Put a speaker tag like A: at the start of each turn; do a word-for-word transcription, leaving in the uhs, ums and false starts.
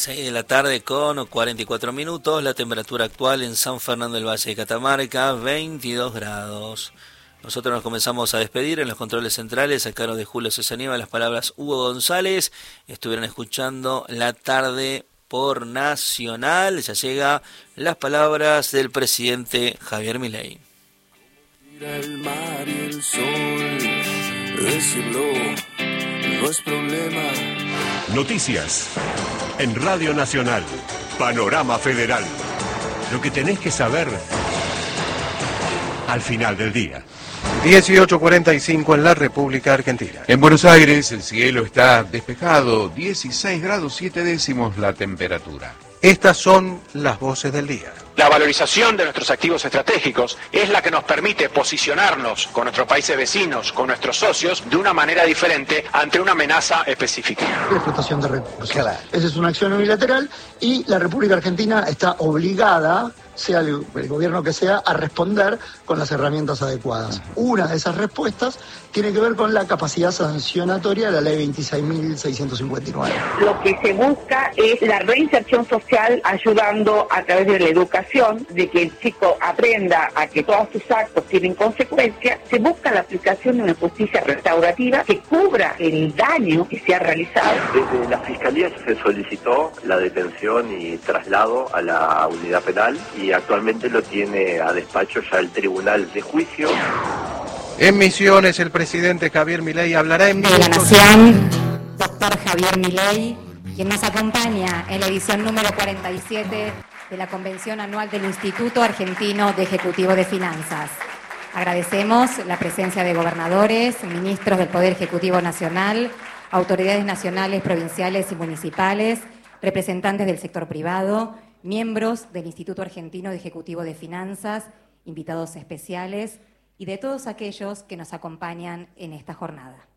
A: seis de la tarde con cuarenta y cuatro minutos, la temperatura actual en San Fernando del Valle de Catamarca, veintidós grados. Nosotros nos comenzamos a despedir en los controles centrales, a cargo de Julio Cesaniva, las palabras Hugo González. Estuvieron escuchando La Tarde por Nacional. Ya llega las palabras del presidente Javier Milei.
B: Mira el mar y el sol, decirlo no es problema.
C: Noticias en Radio Nacional, Panorama Federal. Lo que tenés que saber al final del día.
D: dieciocho cuarenta y cinco en la República Argentina.
E: En Buenos Aires el cielo está despejado, dieciséis grados siete décimos la temperatura.
D: Estas son las voces del día.
F: La valorización de nuestros activos estratégicos es la que nos permite posicionarnos con nuestros países vecinos, con nuestros socios, de una manera diferente ante una amenaza específica.
G: La explotación de recursos. Claro. Esa es una acción unilateral y la República Argentina está obligada, sea el, el gobierno que sea, a responder con las herramientas adecuadas. Una de esas respuestas tiene que ver con la capacidad sancionatoria de la ley veintiséis mil seiscientos cincuenta y nueve.
H: Lo que se busca es la reinserción social, ayudando a través de la educación, de que el chico aprenda a que todos sus actos tienen consecuencias. Se busca la aplicación de una justicia restaurativa que cubra el daño que se ha realizado.
I: Desde la Fiscalía se solicitó la detención y traslado a la unidad penal y actualmente lo tiene a despacho ya el Tribunal de Juicio.
D: En Misiones, el presidente Javier Milei hablará en
J: de la Nación, doctor Javier Milei, quien nos acompaña en la edición número cuarenta y siete de la Convención Anual del Instituto Argentino de Ejecutivo de Finanzas. Agradecemos la presencia de gobernadores, ministros del Poder Ejecutivo Nacional, autoridades nacionales, provinciales y municipales, representantes del sector privado, miembros del Instituto Argentino de Ejecutivo de Finanzas, invitados especiales y de todos aquellos que nos acompañan en esta jornada.